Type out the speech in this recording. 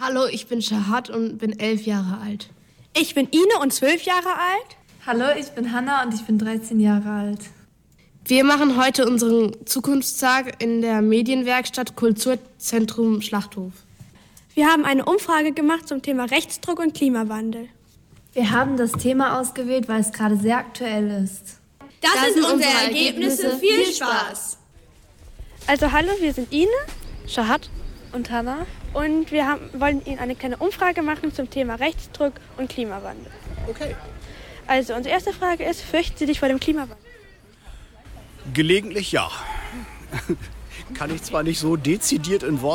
Hallo, ich bin Shahad und bin 11 Jahre alt. Ich bin Ine und 12 Jahre alt. Hallo, ich bin Hanna und ich bin 13 Jahre alt. Wir machen heute unseren Zukunftstag in der Medienwerkstatt Kulturzentrum Schlachthof. Wir haben eine Umfrage gemacht zum Thema Rechtsdruck und Klimawandel. Wir haben das Thema ausgewählt, weil es gerade sehr aktuell ist. Das sind unsere Ergebnisse. Viel Spaß! Also hallo, wir sind Ine, Shahad und Hanna. Und wir wollen Ihnen eine kleine Umfrage machen zum Thema Rechtsdruck und Klimawandel. Okay. Also unsere erste Frage ist, fürchten Sie dich vor dem Klimawandel? Gelegentlich ja. Kann ich zwar nicht so dezidiert in Worten